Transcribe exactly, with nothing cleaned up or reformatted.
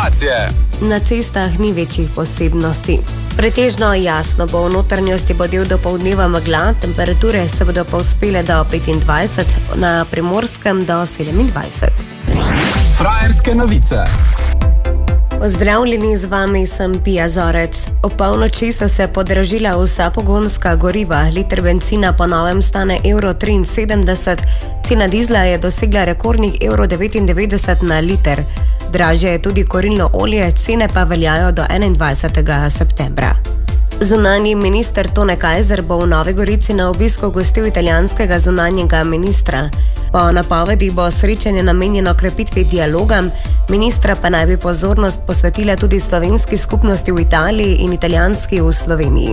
informacije. Na cestah ni večjih posebnosti. Pretežno jasno bo, v notranjosti bo del dopoldneva megla, temperature se bodo povzpele do petindvajset, na Primorskem do sedemindvajset. Frajerske novice. Pozdravljeni, z vami sem Pija Zorec. O polnoči so se podražila vsa pogonska goriva. Liter bencina po novem stane evro triinsedemdeset, cena dizla je dosegla rekordnih evro devetindevetdeset na liter. Dražje je tudi kurilno olje, cene pa veljajo do enaindvajsetega septembra. Zunanji minister Tone Kajzer bo v Novi Gorici na obisku gostil italijanskega zunanjega ministra. Po napovedi bo srečanje namenjeno krepitvi dialoga, ministra pa naj bi pozornost posvetila tudi slovenski skupnosti v Italiji in italijanski v Sloveniji.